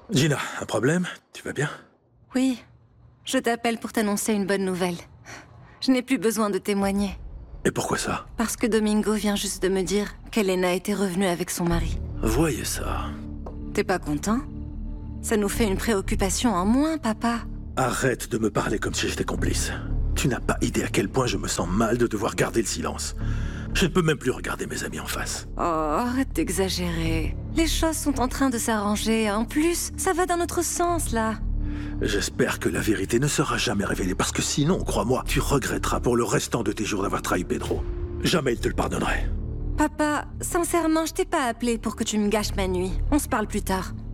Gina, un problème? Tu vas bien? Oui, je t'appelle pour t'annoncer une bonne nouvelle. Je n'ai plus besoin de témoigner. Et pourquoi ça? Parce que Domingo vient juste de me dire qu'Elena était revenue avec son mari. Voyez ça. T'es pas content? Ça nous fait une préoccupation en moins, papa. Arrête de me parler comme si j'étais complice. Tu n'as pas idée à quel point je me sens mal de devoir garder le silence. Je ne peux même plus regarder mes amis en face. Oh, arrête d'exagérer. Les choses sont en train de s'arranger. En plus, ça va dans notre sens, là. J'espère que la vérité ne sera jamais révélée, parce que sinon, crois-moi, tu regretteras pour le restant de tes jours d'avoir trahi Pedro. Jamais il te le pardonnerait. Papa, sincèrement, je t'ai pas appelé pour que tu me gâches ma nuit. On se parle plus tard.